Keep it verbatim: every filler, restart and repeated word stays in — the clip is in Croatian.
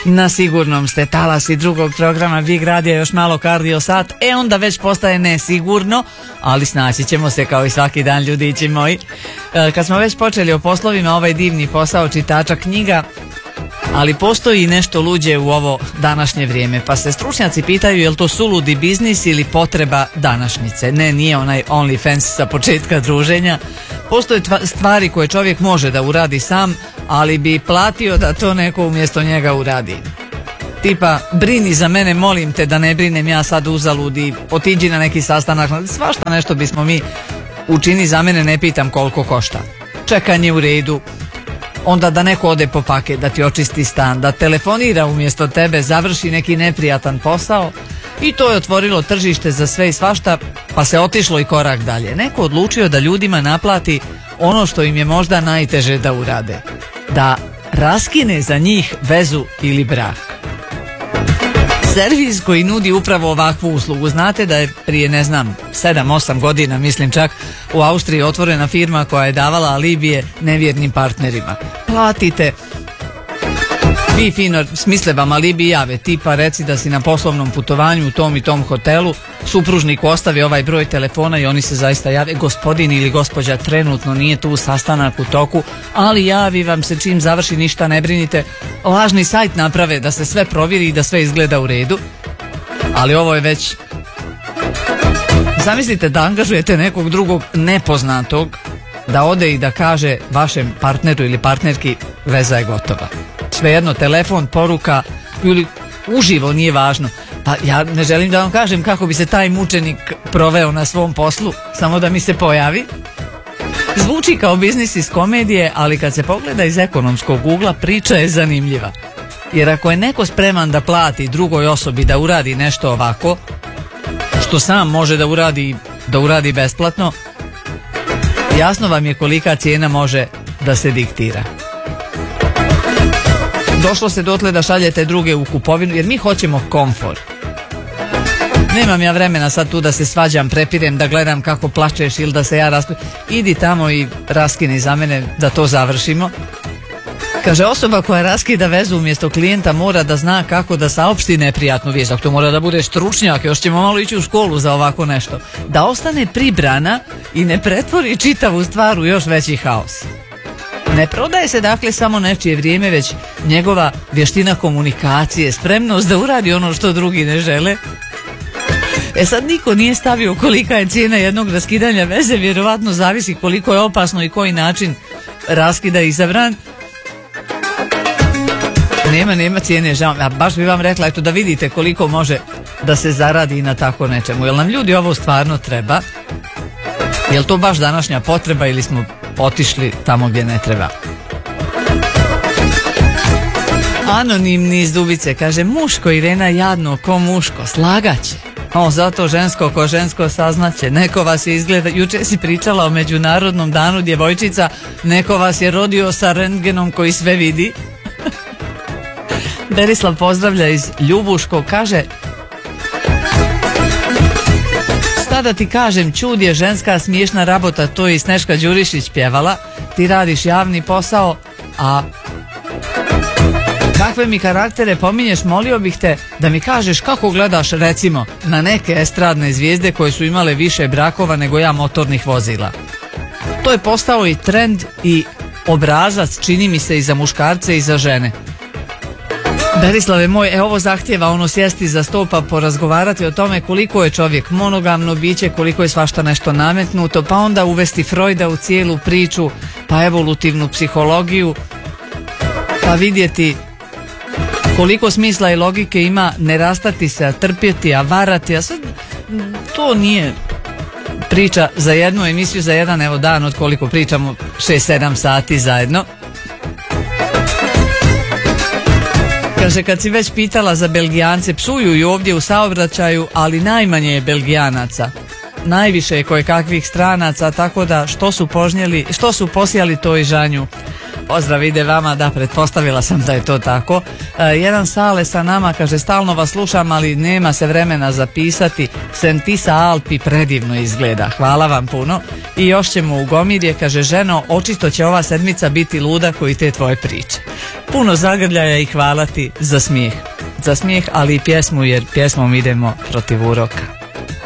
Na sigurnom ste talasi drugog programa Big Radija, još malo kardio sat, e onda već postaje nesigurno, ali snaći ćemo se kao i svaki dan, ljudići moji. E, kad smo već počeli o poslovima, ovaj divni posao čitača knjiga, ali postoji nešto luđe u ovo današnje vrijeme, pa se stručnjaci pitaju je li to suludi biznis ili potreba današnjice. Ne, nije onaj OnlyFans sa početka druženja. Postoje stvari koje čovjek može da uradi sam, ali bi platio da to neko umjesto njega uradi. Tipa, brini za mene, molim te da ne brinem ja sad uzaludi, otiđi na neki sastanak, svašta nešto bismo mi učini za mene, ne pitam koliko košta. Čekanje u redu, onda da neko ode po paket, da ti očisti stan, da telefonira umjesto tebe, završi neki neprijatan posao. I to je otvorilo tržište za sve i svašta, pa se otišlo i korak dalje. Neko odlučio da ljudima naplati ono što im je možda najteže da urade. Da raskine za njih vezu ili brak. Servis koji nudi upravo ovakvu uslugu. Znate da je prije, ne znam, sedam osam godina, mislim čak, u Austriji otvorena firma koja je davala alibije nevjernim partnerima. Platite, vi fino smisle vam alibi jave, tipa reci da si na poslovnom putovanju u tom i tom hotelu, supružnik ostavi ovaj broj telefona i oni se zaista jave, gospodin ili gospođa trenutno nije tu, sastanak u toku, ali javi vam se čim završi, ništa ne brinite. Lažni sajt naprave da se sve provjeri i da sve izgleda u redu, ali ovo je već... Zamislite da angažujete nekog drugog nepoznatog da ode i da kaže vašem partneru ili partnerki veza je gotova. Svejedno, telefon, poruka ili uživo, nije važno. Pa ja ne želim da vam kažem kako bi se taj mučenik proveo na svom poslu, samo da mi se pojavi. Zvuči kao biznis iz komedije, ali kad se pogleda iz ekonomskog ugla, priča je zanimljiva. Jer ako je neko spreman da plati drugoj osobi da uradi nešto ovako, što sam može da uradi, da uradi besplatno, jasno vam je kolika cijena može da se diktira. Došlo se dotle da šaljete druge u kupovinu, jer mi hoćemo komfor. Nemam ja vremena sad tu da se svađam, prepirem, da gledam kako plačeš ili da se ja raspim. Idi tamo i raskini za mene da to završimo. Kaže, osoba koja raskida vezu umjesto klijenta mora da zna kako da saopšti neprijatnu vijest. To mora da bude stručnjak, još ćemo malo ići u školu za ovako nešto. Da ostane pribrana i ne pretvori čitavu stvar u još veći haos. Ne prodaje se dakle samo nečije vrijeme, već njegova vještina komunikacije, spremnost da uradi ono što drugi ne žele. E sad niko nije stavio kolika je cijena jednog raskidanja veze, vjerovatno zavisi koliko je opasno i koji način raskida izabran. Nema, nema cijene, žao. A baš bi vam rekla, eto da vidite koliko može da se zaradi na tako nečemu. Jel nam ljudi ovo stvarno treba? Jel to baš današnja potreba ili smo otišli tamo gdje ne treba? Anonimni iz Dubice kaže, muško Irena jadno ko muško, slagaće. O, zato žensko ko žensko saznaće. Neko vas je izgleda, juče si pričala o Međunarodnom danu djevojčica, neko vas je rodio sa rentgenom koji sve vidi. Berislav pozdravlja iz Ljubuškog, kaže, šta da ti kažem, čud je ženska smiješna rabota, to je i Sneška Đurišić pjevala, ti radiš javni posao, a kakve mi karaktere pominješ, molio bih te da mi kažeš kako gledaš recimo na neke estradne zvijezde koje su imale više brakova nego ja motornih vozila. To je postao i trend i obrazac, čini mi se, i za muškarce i za žene. Berislave moj, e ovo zahtjeva ono sjesti za sto pa porazgovarati o tome koliko je čovjek monogamno biće, koliko je svašta nešto nametnuto, pa onda uvesti Freuda u cijelu priču, pa evolutivnu psihologiju, pa vidjeti koliko smisla i logike ima ne rastati se, a trpjeti, a varati, a sad to nije priča za jednu emisiju, za jedan evo dan od koliko pričamo, šest sedam sati zajedno. Kaže, kad si već pitala za Belgijance, psuju i ovdje u saobraćaju, ali najmanje je Belgijanaca. Najviše je koje kakvih stranaca, tako da što su požnjeli, što su posijali to i žanju. pozdrav ide vama, da, pretpostavila sam da je to tako. E, jedan Sale sa nama kaže, stalno vas slušam, ali nema se vremena zapisati. Sentisa Alpi predivno izgleda, hvala vam puno. I još ćemo u Gomirje, kaže, ženo, očito će ova sedmica biti luda koji te tvoje priče. Puno zagrljaja i hvala ti za smijeh. Za smijeh, ali i pjesmu, jer pjesmom idemo protiv uroka.